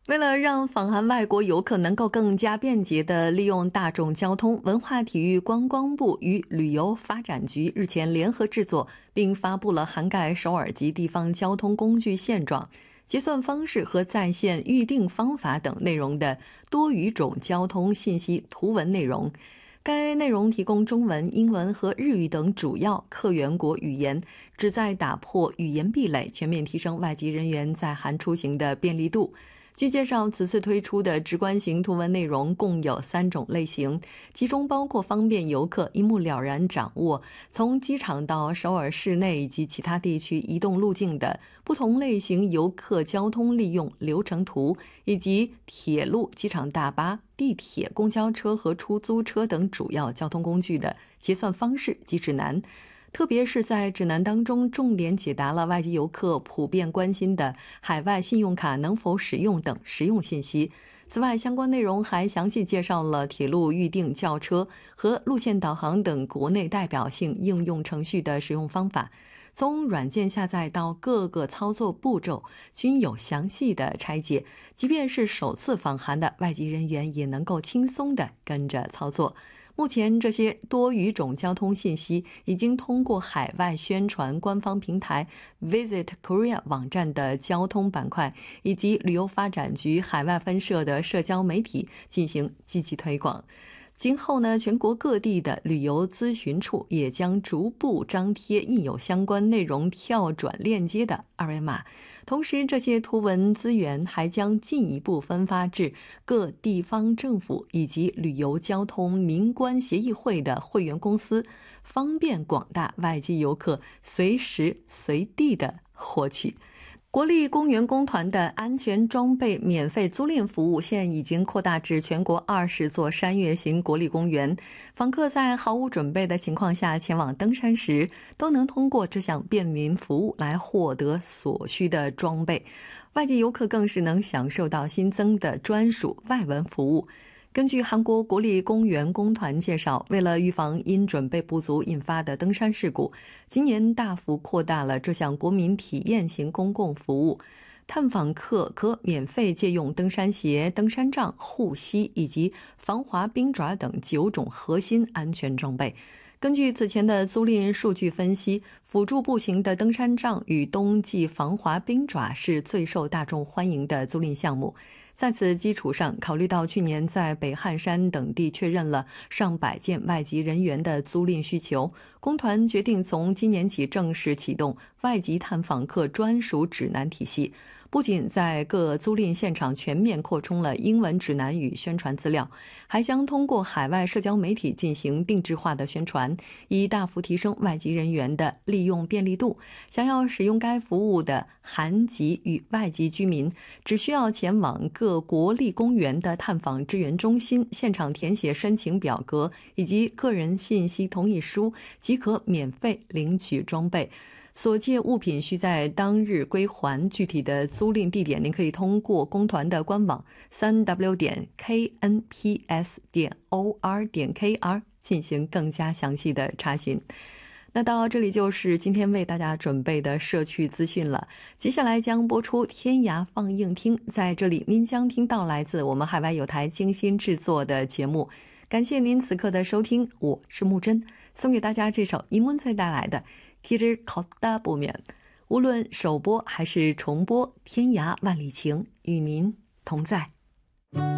为了让访韩外国游客能够更加便捷地利用大众交通，文化体育观光部与旅游发展局日前联合制作并发布了涵盖首尔及地方交通工具现状、结算方式和在线预订方法等内容的多语种交通信息图文内容。该内容提供中文、英文和日语等主要客源国语言，旨在打破语言壁垒，全面提升外籍人员在韩出行的便利度。据介绍，此次推出的直观型图文内容共有3种类型，其中包括方便游客一目了然掌握从机场到首尔市内以及其他地区移动路径的不同类型游客交通利用流程图，以及铁路、机场大巴、地铁、公交车和出租车等主要交通工具的结算方式及指南。特别是在指南当中重点解答了外籍游客普遍关心的海外信用卡能否使用等实用信息。此外，相关内容还详细介绍了铁路预订、轿车和路线导航等国内代表性应用程序的使用方法，从软件下载到各个操作步骤均有详细的拆解，即便是首次访韩的外籍人员也能够轻松地跟着操作。目前这些多语种交通信息已经通过海外宣传官方平台 Visit Korea 网站的交通板块，以及旅游发展局海外分社的社交媒体进行积极推广。今后呢，全国各地的旅游咨询处也将逐步张贴印有相关内容跳转链接的二维码，同时这些图文资源还将进一步分发至各地方政府以及旅游交通民关协议会的会员公司，方便广大外籍游客随时随地的获取。国立公园公团的安全装备免费租赁服务现已经扩大至全国20座山岳型国立公园，访客在毫无准备的情况下前往登山时，都能通过这项便民服务来获得所需的装备。外籍游客更是能享受到新增的专属外文服务。根据韩国国立公园公团介绍，为了预防因准备不足引发的登山事故，今年大幅扩大了这项国民体验型公共服务。探访客可免费借用登山鞋、登山杖、护膝以及防滑冰爪等9种核心安全装备。根据此前的租赁数据分析，辅助步行的登山杖与冬季防滑冰爪是最受大众欢迎的租赁项目。在此基础上，考虑到去年在北汉山等地确认了上百件外籍人员的租赁需求，公团决定从今年起正式启动外籍探访客专属指南体系。不仅在各租赁现场全面扩充了英文指南与宣传资料，还将通过海外社交媒体进行定制化的宣传，以大幅提升外籍人员的利用便利度。想要使用该服务的韩籍与外籍居民，只需要前往各国立公园的探访支援中心，现场填写申请表格以及个人信息同意书，即可免费领取装备。所借物品需在当日归还，具体的租赁地点您可以通过公团的官网 3w.knps.or.kr 进行更加详细的查询。那到这里就是今天为大家准备的社区资讯了，接下来将播出天涯放映厅，在这里您将听到来自我们海外有台精心制作的节目。感谢您此刻的收听，我是木真，送给大家这首이문세带来的길을 걷다 보면，无论首播还是重播，天涯万里情与您同在。